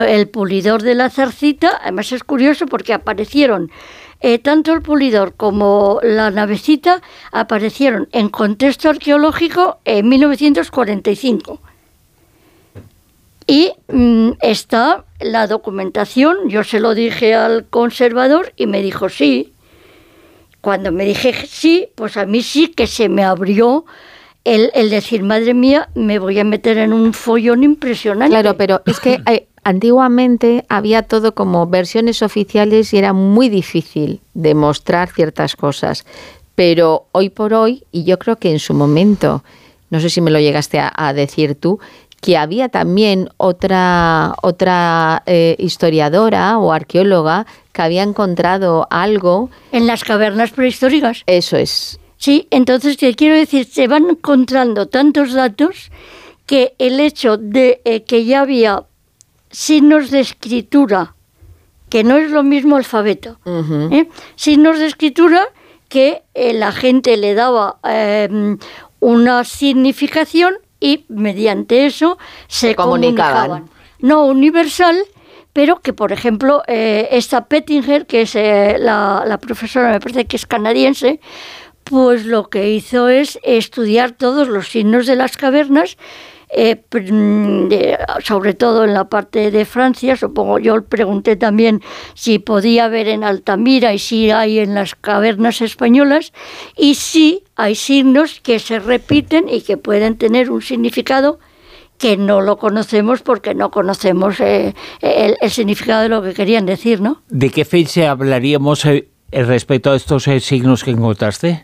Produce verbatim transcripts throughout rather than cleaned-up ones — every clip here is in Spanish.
El pulidor de la zarcita, además es curioso porque aparecieron, eh, tanto el pulidor como la navecita aparecieron en contexto arqueológico en mil novecientos cuarenta y cinco. Y mmm, está la documentación, yo se lo dije al conservador y me dijo sí. Cuando me dije sí, pues a mí sí que se me abrió el, el decir, madre mía, me voy a meter en un follón impresionante. Claro, pero es que hay, antiguamente había todo como versiones oficiales y era muy difícil demostrar ciertas cosas. Pero hoy por hoy, y yo creo que en su momento, no sé si me lo llegaste a, a decir tú, que había también otra, otra eh, historiadora o arqueóloga que había encontrado algo... En las cavernas prehistóricas. Eso es. Sí, entonces te quiero decir, se van encontrando tantos datos que el hecho de eh, que ya había signos de escritura, que no es lo mismo alfabeto, uh-huh. ¿eh? signos de escritura que eh, la gente le daba eh, una significación y mediante eso se, se comunicaban. comunicaban. No universal, pero que, por ejemplo, eh, esta Pettinger, que es eh, la, la profesora, me parece que es canadiense, pues lo que hizo es estudiar todos los signos de las cavernas, eh, de, sobre todo en la parte de Francia. Supongo, yo pregunté también si podía haber en Altamira y si hay en las cavernas españolas, y sí hay signos que se repiten y que pueden tener un significado que no lo conocemos porque no conocemos eh, el, el significado de lo que querían decir, ¿no? ¿De qué fecha hablaríamos eh, respecto a estos eh, signos que encontraste?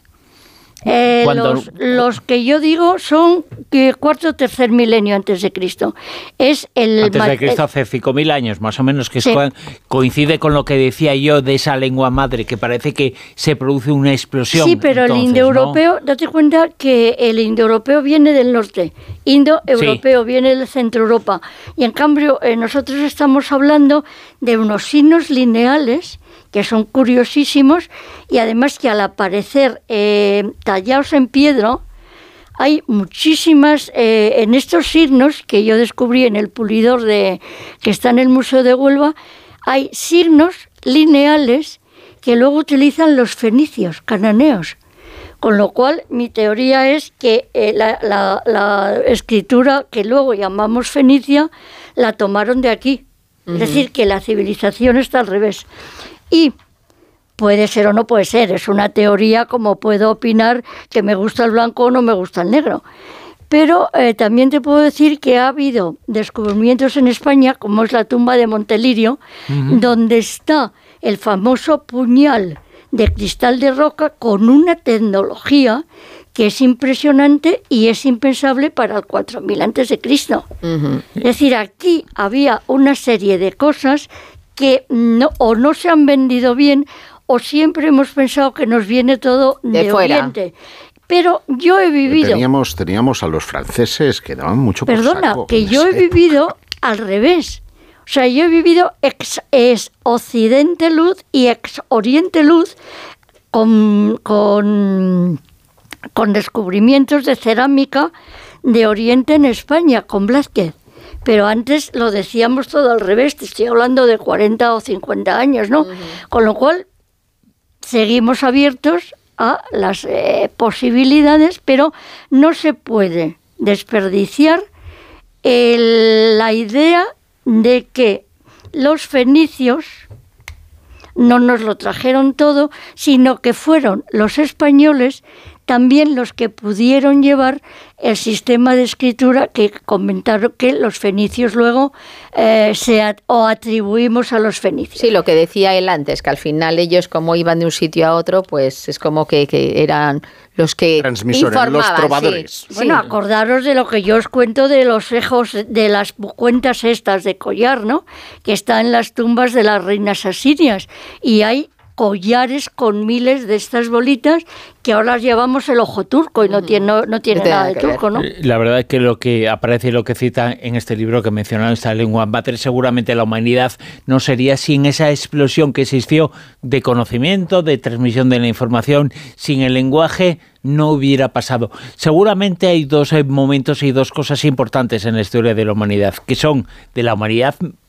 Eh, los, los que yo digo son que cuarto o tercer milenio antes de Cristo. Es el antes de Cristo, hace cinco mil años, más o menos, que sí. es, coincide con lo que decía yo de esa lengua madre, que parece que se produce una explosión. Sí, pero entonces, el indoeuropeo, ¿no? Date cuenta que el indoeuropeo viene del norte, indoeuropeo sí. viene de Centro Europa, y en cambio eh, nosotros estamos hablando de unos signos lineales que son curiosísimos, y además que al aparecer eh, tallados en piedra, hay muchísimas, eh, en estos signos que yo descubrí en el pulidor de, que está en el Museo de Huelva, hay signos lineales que luego utilizan los fenicios, cananeos. Con lo cual, mi teoría es que eh, la, la, la escritura que luego llamamos fenicia, la tomaron de aquí. Uh-huh. Es decir, que la civilización está al revés. Y puede ser o no puede ser, es una teoría, como puedo opinar que me gusta el blanco o no me gusta el negro. Pero eh, también te puedo decir que ha habido descubrimientos en España, como es la tumba de Montelirio, uh-huh. donde está el famoso puñal de cristal de roca con una tecnología que es impresionante y es impensable para el cuatro mil antes de Cristo. Uh-huh. Es decir, aquí había una serie de cosas que no, o no se han vendido bien, o siempre hemos pensado que nos viene todo de, de Oriente. Pero yo he vivido... Teníamos, teníamos a los franceses que daban mucho por Perdona, saco. que yo he vivido al revés. O sea, yo he vivido ex, ex Occidente Luz y ex Oriente Luz con, con, con descubrimientos de cerámica de Oriente en España, con Blázquez. Pero antes lo decíamos todo al revés, te estoy hablando de cuarenta o cincuenta años, ¿no? Uh-huh. Con lo cual, seguimos abiertos a las eh, posibilidades, pero no se puede desperdiciar el, la idea de que los fenicios no nos lo trajeron todo, sino que fueron los españoles también los que pudieron llevar el sistema de escritura que comentaron que los fenicios luego eh, se at- o atribuimos a los fenicios. Sí, lo que decía él antes, que al final ellos como iban de un sitio a otro, pues es como que, que eran los que informaban. Los trovadores. Sí. Bueno, acordaros de lo que yo os cuento de los ejos, de las cuentas estas de collar, ¿no? Que están en las tumbas de las reinas asirias, y hay collares con miles de estas bolitas que ahora las llevamos el ojo turco y no tiene, no, no tiene no nada de turco, ¿no? La verdad es que lo que aparece y lo que cita en este libro que mencionaron, esta lengua mater, seguramente la humanidad no sería sin esa explosión que existió de conocimiento, de transmisión de la información. Sin el lenguaje no hubiera pasado. Seguramente hay dos momentos y dos cosas importantes en la historia de la humanidad, que son de la humanidad